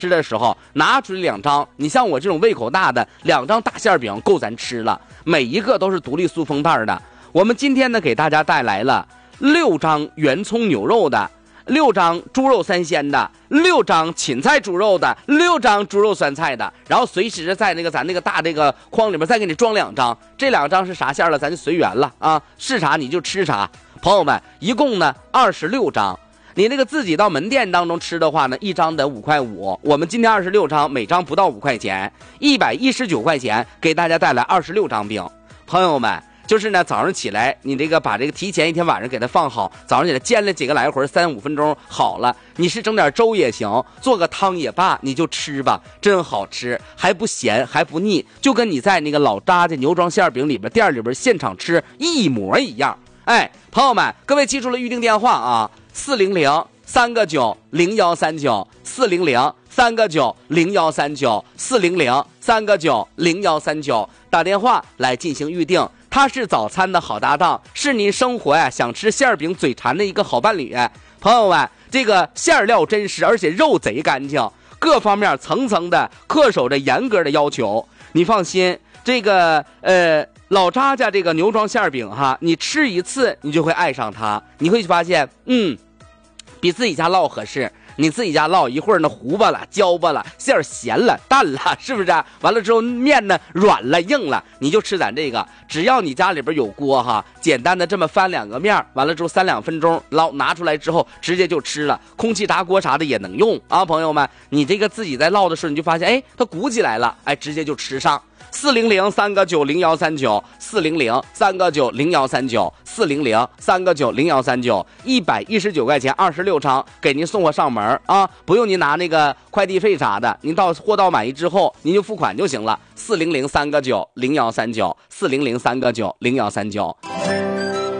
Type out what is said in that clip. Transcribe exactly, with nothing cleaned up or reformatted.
吃的时候拿出来两张，你像我这种胃口大的，两张大馅饼够咱吃了，每一个都是独立塑封袋的。我们今天呢给大家带来了六张圆葱牛肉的，六张猪肉三鲜的，六张芹菜猪肉的，六张猪肉酸菜的，然后随时在那个咱那个大这个筐里面再给你装两张，这两张是啥馅了咱就随缘了啊，是啥你就吃啥。朋友们，一共呢二十六张。你那个自己到门店当中吃的话呢，一张得五块五，我们今天二十六张，每张不到五块钱，一百一十九块钱，给大家带来二十六张饼。朋友们，就是呢，早上起来你这个把这个提前一天晚上给它放好，早上起来煎了几个来回，三五分钟好了。你是整点粥也行，做个汤也罢，你就吃吧，真好吃，还不咸还不腻，就跟你在那个老扎家牛庄馅饼里边店里边现场吃一模一样。哎，朋友们，各位记住了预定电话啊，四零零三个九零幺三九，四零零三个九零幺三九，四零零三个九零幺三九，打电话来进行预定。它是早餐的好搭档，是您生活呀、啊、想吃馅饼嘴馋的一个好伴侣。朋友们，这个馅料真实，而且肉贼干净，各方面层层的恪守着严格的要求。你放心，这个呃。老扎家这个牛庄馅饼哈，你吃一次你就会爱上它，你会发现，嗯，比自己家烙合适。你自己家烙一会儿呢糊巴了、焦巴了，馅儿咸了、淡了，是不是？完了之后面呢软了、硬了，你就吃咱这个。只要你家里边有锅哈，简单的这么翻两个面，完了之后三两分钟捞拿出来之后，直接就吃了。空气炸锅啥的也能用啊，朋友们，你这个自己在烙的时候，你就发现，哎，它鼓起来了，哎，直接就吃上。四零零三个九零幺三九，四零零三个九零幺三九，四零零三个九零幺三九，一百一十九块钱，二十六张，给您送货上门啊，不用您拿那个快递费啥的，您到货到满意之后，您就付款就行了。四零零三个九零幺三九，四零零三个九零幺三九。